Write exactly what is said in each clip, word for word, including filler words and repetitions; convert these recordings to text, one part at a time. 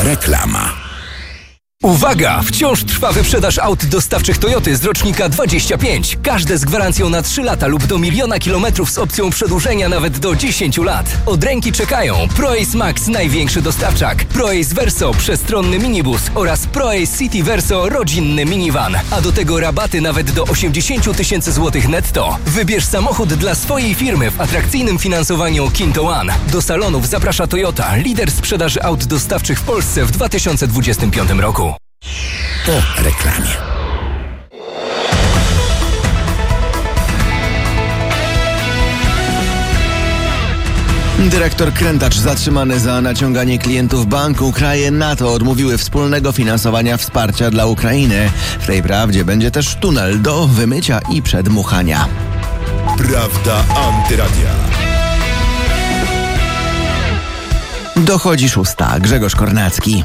Reklama. Uwaga! Wciąż trwa wyprzedaż aut dostawczych Toyoty z rocznika dwadzieścia pięć. Każde z gwarancją na trzy lata lub do miliona kilometrów z opcją przedłużenia nawet do dziesięciu lat. Od ręki czekają ProAce Max, największy dostawczak, ProAce Verso, przestronny minibus oraz ProAce City Verso, rodzinny minivan. A do tego rabaty nawet do osiemdziesiąt tysięcy złotych netto. Wybierz samochód dla swojej firmy w atrakcyjnym finansowaniu Kinto One. Do salonów zaprasza Toyota, lider sprzedaży aut dostawczych w Polsce w dwa tysiące dwudziestym piątym roku. Po reklamie. Dyrektor Krętacz zatrzymany za naciąganie klientów banku. Kraje NATO odmówiły wspólnego finansowania wsparcia dla Ukrainy. W tej prawdzie będzie też tunel do wymycia i przedmuchania. Prawda Antyradia. Dochodzi szósta. Grzegorz Kornacki.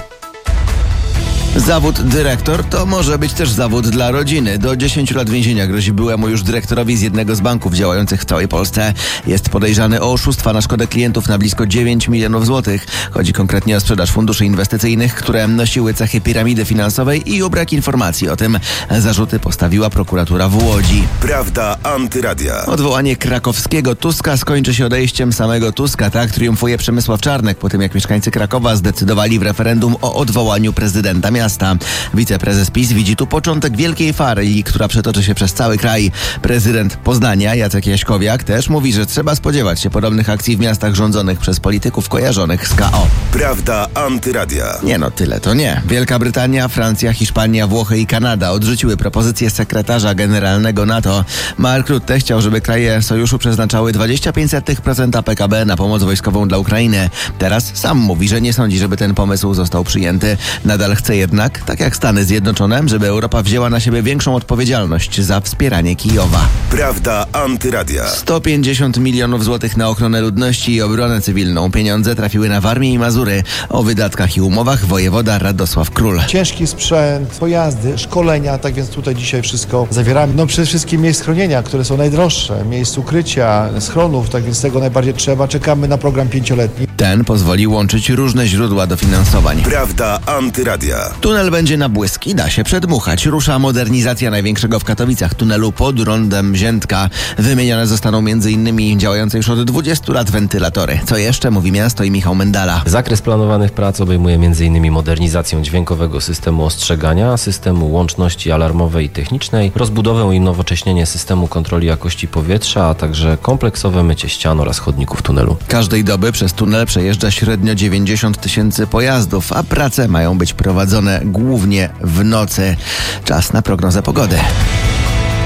Zawód dyrektor to może być też zawód dla rodziny. Do dziesięciu lat więzienia grozi byłemu już dyrektorowi z jednego z banków działających w całej Polsce. Jest podejrzany o oszustwa na szkodę klientów na blisko dziewięć milionów złotych. Chodzi konkretnie o sprzedaż funduszy inwestycyjnych, które nosiły cechy piramidy finansowej i o brak informacji o tym. Zarzuty postawiła prokuratura w Łodzi. Prawda Antyradia. Odwołanie krakowskiego Tuska skończy się odejściem samego Tuska. Tak triumfuje Przemysław Czarnek po tym, jak mieszkańcy Krakowa zdecydowali w referendum o odwołaniu prezydenta miasta. Miasta. Wiceprezes PiS widzi tu początek wielkiej farii, która przetoczy się przez cały kraj. Prezydent Poznania Jacek Jaśkowiak też mówi, że trzeba spodziewać się podobnych akcji w miastach rządzonych przez polityków kojarzonych z K O. Prawda Antyradia. Nie no, tyle to nie. Wielka Brytania, Francja, Hiszpania, Włochy i Kanada odrzuciły propozycję sekretarza generalnego NATO. Mark Rutte chciał, żeby kraje sojuszu przeznaczały dwadzieścia pięć procent P K B na pomoc wojskową dla Ukrainy. Teraz sam mówi, że nie sądzi, żeby ten pomysł został przyjęty. Nadal chce jednak Jednak, tak jak Stany Zjednoczone, żeby Europa wzięła na siebie większą odpowiedzialność za wspieranie Kijowa. Prawda Antyradia. sto pięćdziesiąt milionów złotych na ochronę ludności i obronę cywilną. Pieniądze trafiły na Warmię i Mazury. O wydatkach i umowach wojewoda Radosław Król. Ciężki sprzęt, pojazdy, szkolenia, tak więc tutaj dzisiaj wszystko zawieramy. No przede wszystkim miejsc schronienia, które są najdroższe, miejsc ukrycia, schronów, tak więc tego najbardziej trzeba. Czekamy na program pięcioletni. Ten pozwoli łączyć różne źródła dofinansowań. Prawda Antyradia. Tunel będzie na błysk i da się przedmuchać. Rusza modernizacja największego w Katowicach tunelu pod rondem Ziętka. Wymienione zostaną między innymi działające już od dwudziestu lat wentylatory. Co jeszcze, mówi miasto i Michał Mendala. Zakres planowanych prac obejmuje między innymi modernizację dźwiękowego systemu ostrzegania, systemu łączności alarmowej i technicznej, rozbudowę i nowocześnienie systemu kontroli jakości powietrza, a także kompleksowe mycie ścian oraz chodników tunelu. Każdej doby przez tunel przejeżdża średnio dziewięćdziesiąt tysięcy pojazdów, a prace mają być prowadzone głównie w nocy. Czas na prognozę pogody.